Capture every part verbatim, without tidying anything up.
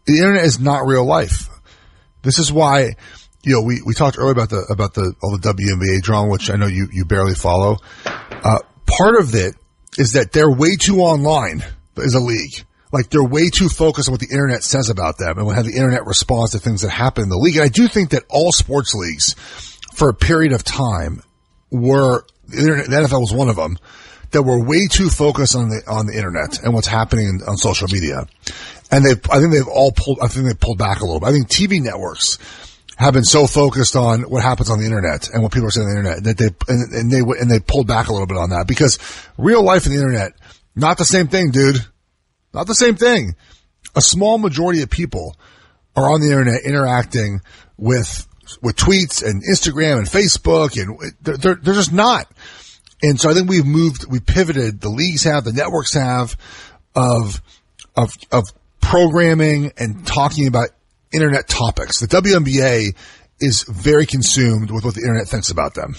The internet is not real life. This is why, you know, we, we talked earlier about the, about the, all the W N B A drama, which I know you, you barely follow. Uh, part of it is that they're way too online as a league. Like, they're way too focused on what the internet says about them and how the internet responds to things that happen in the league. And I do think that all sports leagues, for a period of time, were, the internet, the N F L was one of them, that were way too focused on the, on the internet and what's happening on social media. And they've, I think they've all pulled, I think they've pulled back a little bit. I think T V networks have been so focused on what happens on the internet and what people are saying on the internet that they, and, and they, and they pulled back a little bit on that, because real life and the internet, not the same thing, dude. Not the same thing. A small majority of people are on the internet interacting with, with tweets and Instagram and Facebook, and they're, they're, they're just not. And so I think we've moved, we pivoted, the leagues have, the networks have, of, of, of programming and talking about internet topics. The W N B A is very consumed with what the internet thinks about them.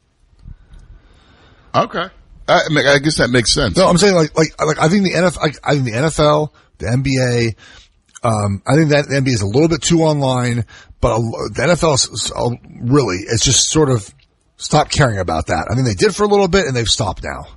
Okay. I, I guess that makes sense. No, I'm saying like, like, like I think the N F L, I, I think the N F L, the N B A, um, I think that the N B A is a little bit too online, but a, the N F L is, uh, really, it's just sort of stopped caring about that. I mean, they did for a little bit and they've stopped now.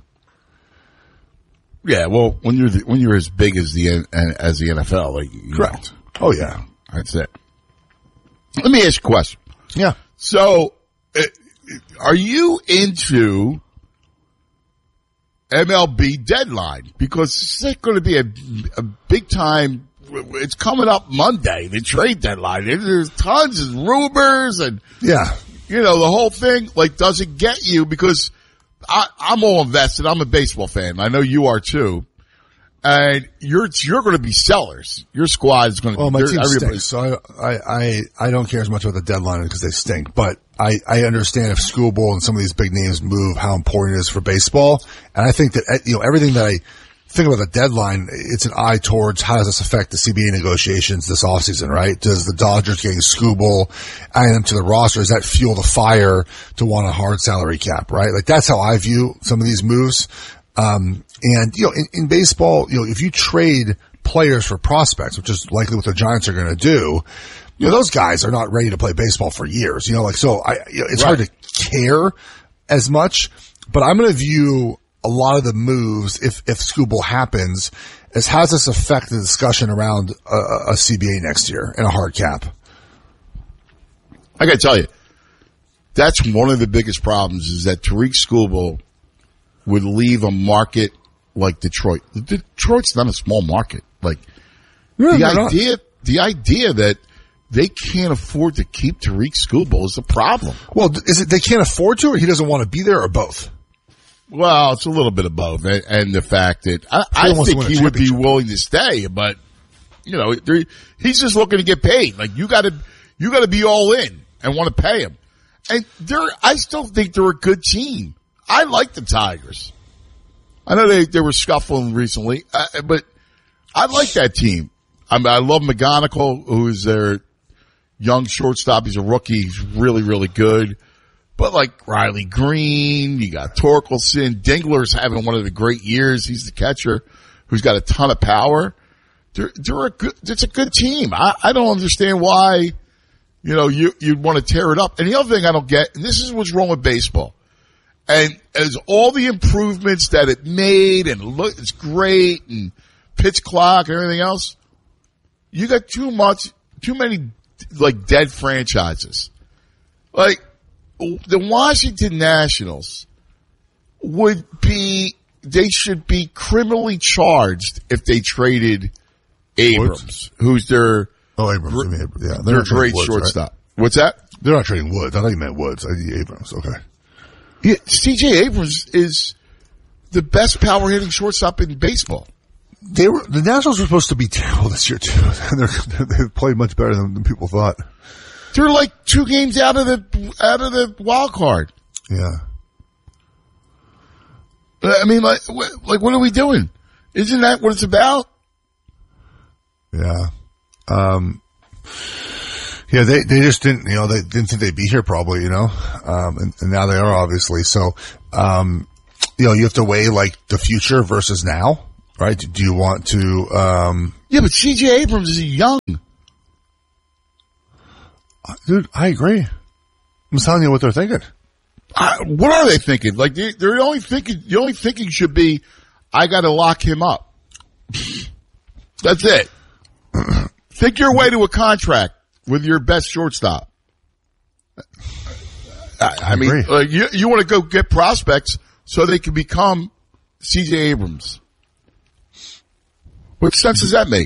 Yeah, well, when you're the, when you're as big as the as the N F L, like, correct. Know, oh yeah, that's it. Let me ask you a question. Yeah. So, uh, are you into M L B deadline? Because it's going to be a, a big time. It's coming up Monday, the trade deadline. There's tons of rumors and, yeah, you know, the whole thing, like, does it get you? Because I, I'm all invested. I'm a baseball fan. I know you are too. And you're, you're going to be sellers. Your squad is going to well, be. my team stinks, so I, I, I, I don't care as much about the deadline because they stink. But I, I understand if School Bowl and some of these big names move, how important it is for baseball. And I think that, you know, everything that I think about the deadline, it's an eye towards how does this affect the C B A negotiations this offseason, right? Does the Dodgers getting School Bowl, adding them to the roster, does that fuel the fire to want a hard salary cap, right? Like, that's how I view some of these moves. Um, and, you know, in, in baseball, you know, if you trade players for prospects, which is likely what the Giants are going to do, you know, those guys are not ready to play baseball for years, you know, like, so I, you know, it's right. hard to care as much, but I'm going to view a lot of the moves, if, if School Bowl happens, as how does this affect the discussion around a, a C B A next year and a hard cap? I got to tell you, that's one of the biggest problems is that Tariq School would leave a market like Detroit. Detroit's not a small market. Like, yeah, the idea, not. the idea that they can't afford to keep Tariq School is a problem. Well, is it they can't afford to, or he doesn't want to be there, or both? Well, it's a little bit of both, and, and the fact that I, I think he would be willing to stay, but you know, he's just looking to get paid. Like, you got to, you got to be all in and want to pay him. And they're, I still think they're a good team. I like the Tigers. I know they, they were scuffling recently, uh, but I like that team. I mean, I love McGonigal, who is their young shortstop. He's a rookie. He's really, really good. But like Riley Green, you got Torkelson, Dingler's having one of the great years. He's the catcher who's got a ton of power. They're, they're a good, it's a good team. I, I don't understand why, you know, you, you'd want to tear it up. And the other thing I don't get, and this is what's wrong with baseball, and as all the improvements that it made and look, it's great and pitch clock and everything else, you got too much, too many like dead franchises. Like, the Washington Nationals would be, they should be criminally charged if they traded Abrams, Woods? who's their, oh, Abrams, I mean, yeah, their great Woods, shortstop. Right? What's that? They're not trading Woods. I thought you meant Woods. I think Abrams. Okay. Yeah, C J Abrams is the best power hitting shortstop in baseball. They were, the Nationals were supposed to be terrible this year too. They're, they've played much better than, than people thought. They're like two games out of the out of the wild card. Yeah. I mean, like, like what are we doing? Isn't that what it's about? Yeah. Um. Yeah, they they just didn't, you know, they didn't think they'd be here probably, you know, um, and, and now they are obviously. So, um, you know, you have to weigh like the future versus now, right? Do you want to, um, Yeah, but C J Abrams is young. Uh, dude, I agree. I'm telling you what they're thinking. Uh, what are they thinking? Like they, they're only thinking. The only thinking should be, I got to lock him up. That's it. Think your way to a contract with your best shortstop. I, I mean, uh, you you want to go get prospects so they can become C J Abrams. What sense does that make?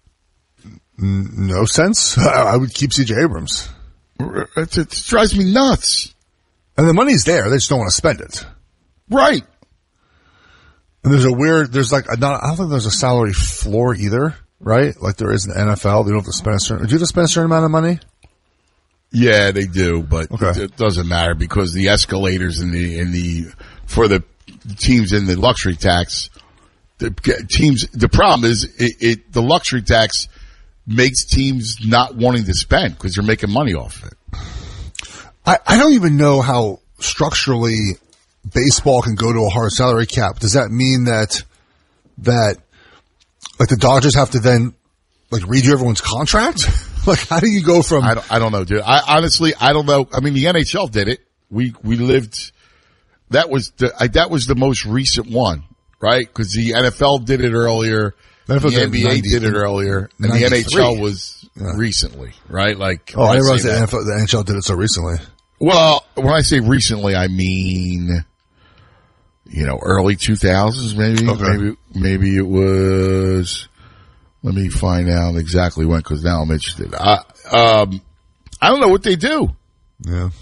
No sense. I would keep C J Abrams. It, it drives me nuts. And the money's there. They just don't want to spend it. Right. And there's a weird, there's like, a not, I don't think there's a salary floor either, right? Like there is in the N F L. They don't have to spend a certain, do you have to spend a certain amount of money? Yeah, they do, but okay. it, it doesn't matter because the escalators in the, in the, for the teams in the luxury tax, the teams, the problem is it, it the luxury tax makes teams not wanting to spend because you're making money off of it. I, I don't even know how structurally baseball can go to a hard salary cap. Does that mean that, that, like the Dodgers have to then, like redo everyone's contract? Like how do you go from? I don't, I don't know, dude. I honestly, I don't know. I mean, the N H L did it. We, we lived, that was the, I, that was the most recent one, right? Cause the N F L did it earlier. The, the N B A ninety, did it earlier and the N H L was yeah. recently, right? Like, oh, I didn't realize the N F L, the N H L did it so recently. Well, when I say recently, I mean, you know, early two thousands, maybe, okay. maybe, maybe it was, let me find out exactly when, cause now I'm interested. I, um, I don't know what they do. Yeah.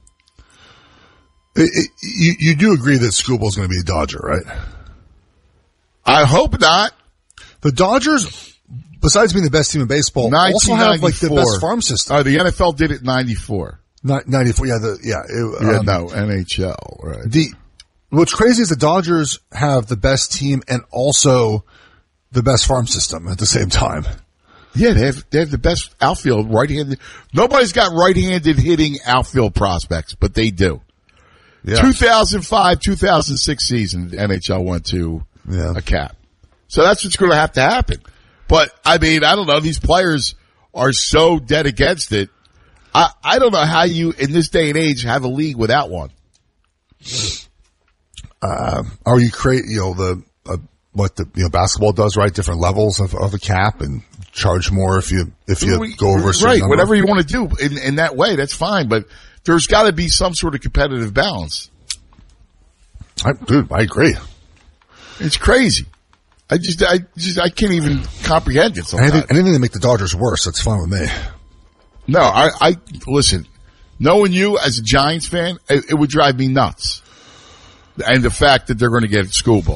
It, it, you, you do agree that Scooble's going to be a Dodger, right? I hope not. The Dodgers, besides being the best team in baseball, also have like the best farm system. Uh, the N F L did it in ninety-four. ninety-four, yeah, the, yeah. It, yeah, um, no, N H L, right. The, what's crazy is the Dodgers have the best team and also the best farm system at the same time. Yeah, they have, they have the best outfield right-handed. Nobody's got right-handed hitting outfield prospects, but they do. Yeah. two thousand five, two thousand six season, the N H L went to yeah. a cap. So that's what's going to have to happen. But, I mean, I don't know. These players are so dead against it. I, I don't know how you, in this day and age, have a league without one. Uh, or you create, you know, the, uh, what the, you know, basketball does, right? Different levels of, of a cap and charge more if you, if you we, go over a certain Right. number. Whatever you want to do in, in that way, that's fine. But there's got to be some sort of competitive balance. I, dude, I agree. It's crazy. I just, I just, I can't even comprehend it sometimes. Anything, anything to make the Dodgers worse, that's fine with me. No, I, I, listen, knowing you as a Giants fan, it, it would drive me nuts. And the fact that they're going to get Scuba.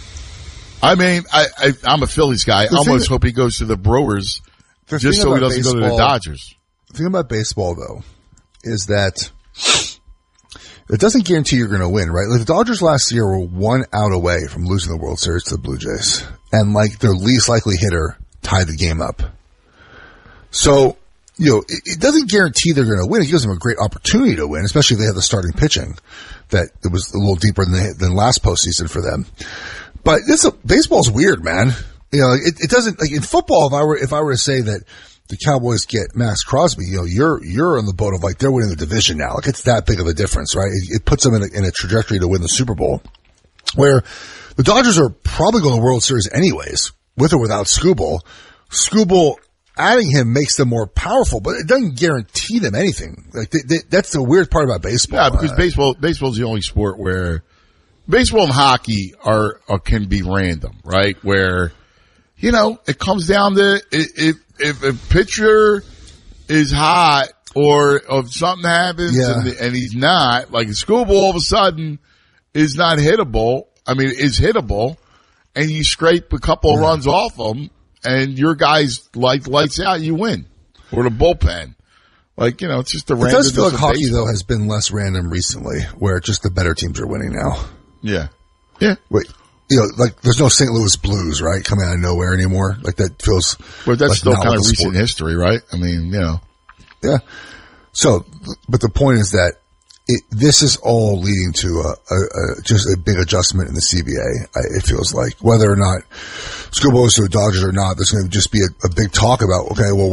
I mean, I, I, I'm a Phillies guy. I almost that, hope he goes to the Brewers just so he doesn't baseball, go to the Dodgers. The thing about baseball, though, is that it doesn't guarantee you're going to win, right? Like the Dodgers last year were one out away from losing the World Series to the Blue Jays. And like their least likely hitter tied the game up. So, you know, it, it doesn't guarantee they're going to win. It gives them a great opportunity to win, especially if they have the starting pitching that it was a little deeper than, they, than last postseason for them. But this, baseball's weird, man. You know, it, it doesn't, like in football, if I were, if I were to say that the Cowboys get Max Crosby, you know, you're, you're on the boat of like, they're winning the division now. Like it's that big of a difference, right? It, it puts them in a, in a trajectory to win the Super Bowl. Where the Dodgers are probably going to the World Series anyways, with or without Skubal. Skubal, adding him makes them more powerful, but it doesn't guarantee them anything. Like they, they, that's the weird part about baseball. Yeah, because uh, baseball, baseball's the only sport where baseball and hockey are, are can be random, right? Where, you know, it comes down to if if a pitcher is hot or if something happens yeah. and, and he's not, like Skubal all of a sudden is not hittable. I mean, is hittable, and you scrape a couple of yeah. runs off him, and your guys like lights out, you win, or the bullpen. Like, you know, it's just the random. It does feel like hockey though has been less random recently, where just the better teams are winning now. Yeah, yeah. Wait, you know, like there's no Saint Louis Blues, right, coming out of nowhere anymore. Like that feels. But that's like still kind of recent sport. history, right? I mean, you know. Yeah. So, but the point is that it, this is all leading to a, a, a just a big adjustment in the C B A. I, it feels like whether or not school goes to the Dodgers or not, there's going to just be a, a big talk about okay, well.